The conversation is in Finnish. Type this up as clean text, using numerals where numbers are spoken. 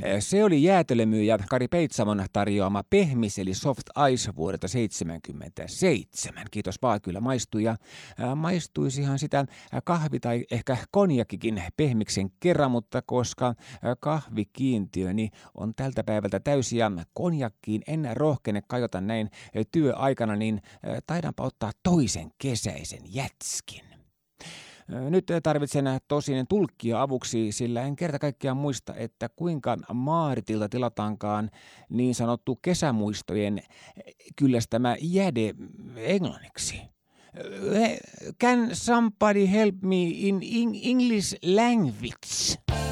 Se oli jäätelömyyjä Kari Peitsamon tarjoama pehmis eli Soft Ice vuodelta 1977. Kiitos vaan, kyllä maistui ja maistuisihan sitä kahvi tai ehkä konjakkikin pehmiksen kerran, mutta koska kahvikiintiöni on tältä päivältä täysi ja konjakkiin en rohkene kajota näin työaikana, niin taidanpa ottaa toisen kesäisen jätskin. Nyt tarvitsen tosin tulkkia avuksi, sillä en kerta kaikkiaan muista, että kuinka Maaritilta tilataankaan niin sanottu kesämuistojen kyllästämä jäde englanniksi. Can somebody help me in English language?